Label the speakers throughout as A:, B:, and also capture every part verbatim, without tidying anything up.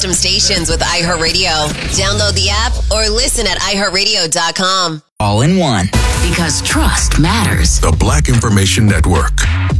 A: custom stations with iHeartRadio. Download the app or listen at i heart radio dot com.
B: All in one. Because trust matters.
C: The Black Information Network.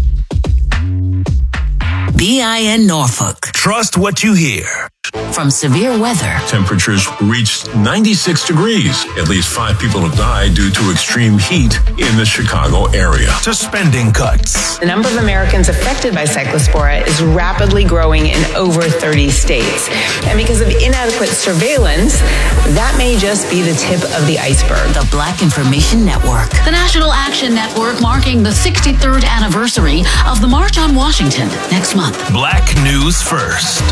B: B I N Norfolk.
D: Trust what you hear.
B: From severe weather.
D: Temperatures reached ninety-six degrees. At least five people have died due to extreme heat in the Chicago area. To spending cuts.
E: The number of Americans affected by cyclospora is rapidly growing in over thirty states. And because of inadequate surveillance, that may just be the tip of the iceberg.
B: The Black Information Network.
F: The National Action Network marking the sixty-third anniversary of the March on Washington next month.
D: Black News First.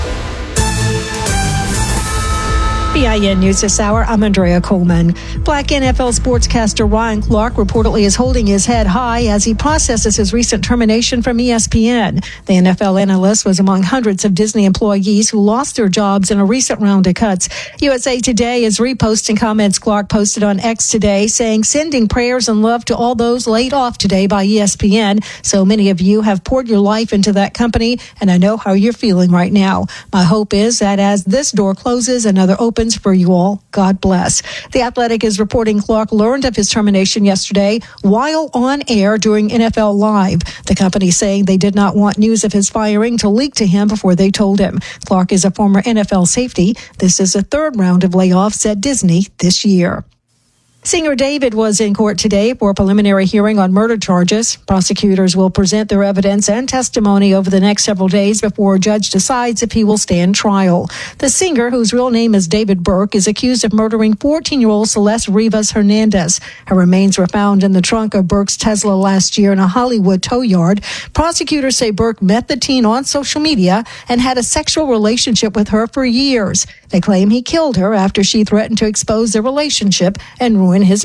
G: B I N News this hour, I'm Andrea Coleman. Black N F L sportscaster Ryan Clark reportedly is holding his head high as he processes his recent termination from E S P N. The N F L analyst was among hundreds of Disney employees who lost their jobs in a recent round of cuts. U S A Today is reposting comments Clark posted on X today saying, sending prayers and love to all those laid off today by E S P N. So many of you have poured your life into that company, and I know how you're feeling right now. My hope is that as this door closes, another opens for you all. God bless. The Athletic is reporting Clark learned of his termination yesterday while on air during N F L Live. The company saying they did not want news of his firing to leak to him before they told him. Clark is a former N F L safety. This is the third round of layoffs at Disney this year. Singer David was in court today for a preliminary hearing on murder charges. Prosecutors will present their evidence and testimony over the next several days before a judge decides if he will stand trial. The singer, whose real name is David Burke, is accused of murdering fourteen-year-old Celeste Rivas Hernandez. Her remains were found in the trunk of Burke's Tesla last year in a Hollywood tow yard. Prosecutors say Burke met the teen on social media and had a sexual relationship with her for years. They claim he killed her after she threatened to expose their relationship and ruin his